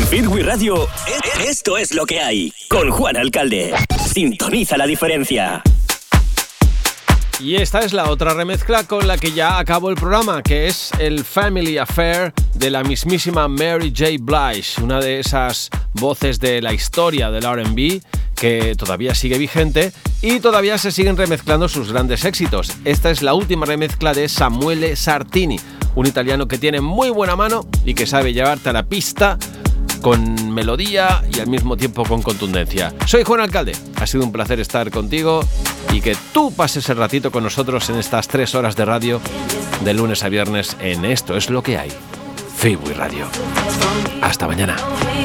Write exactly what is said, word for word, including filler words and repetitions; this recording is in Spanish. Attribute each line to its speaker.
Speaker 1: Fitwi Radio, esto es lo que hay. Con Juan Alcalde. Sintoniza la diferencia.
Speaker 2: Y esta es la otra remezcla con la que ya acabó el programa, que es el Family Affair de la mismísima Mary J. Blige, una de esas voces de la historia del R and B que todavía sigue vigente y todavía se siguen remezclando sus grandes éxitos. Esta es la última remezcla de Samuele Sartini, un italiano que tiene muy buena mano y que sabe llevarte a la pista con melodía y al mismo tiempo con contundencia. Soy Juan Alcalde, ha sido un placer estar contigo y que tú pases el ratito con nosotros en estas tres horas de radio de lunes a viernes en Esto es lo que hay, Fitwi Radio. Hasta mañana.